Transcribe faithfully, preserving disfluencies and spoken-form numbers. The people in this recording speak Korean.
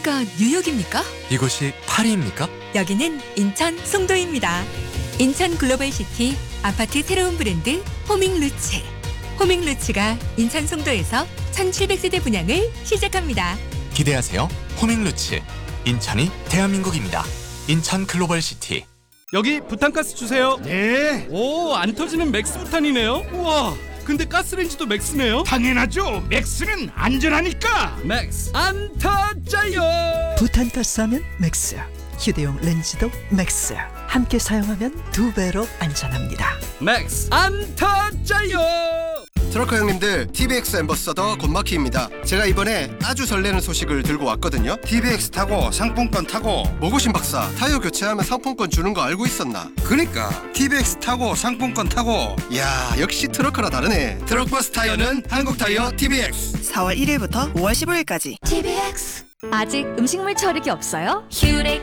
여기가 뉴욕입니까? 이곳이 파리입니까? 여기는 인천 송도입니다. 인천 글로벌시티 아파트 새로운 브랜드 호밍루츠. 호밍루츠가 인천 송도에서 천칠백 세대 분양을 시작합니다. 기대하세요. 호밍루츠. 인천이 대한민국입니다. 인천 글로벌시티. 여기 부탄가스 주세요. 네, 오, 안 터지는 맥스 부탄이네요. 우와, 근데 가스레인지도 맥스네요. 당연하죠. 맥스는 안전하니까. 맥스 안 터져요. 부탄가스 하면 맥스, 휴대용 렌즈도 맥스. 함께 사용하면 두 배로 안전합니다. 맥스 안 터져요. 트럭커 형님들, 티비엑스 앰버서더 곤마키입니다. 제가 이번에 아주 설레는 소식을 들고 왔거든요. 티비엑스 타고 상품권 타고. 모고신 박사, 타이어 교체하면 상품권 주는 거 알고 있었나? 그니까 티비엑스 타고 상품권 타고. 이야, 역시 트럭커라 다르네. 트럭버스 타이어는 한국 타이어 티비엑스. 사월 일일부터 오월 십오일까지. 티비엑스. 아직 음식물 처리기 없어요? 휴렉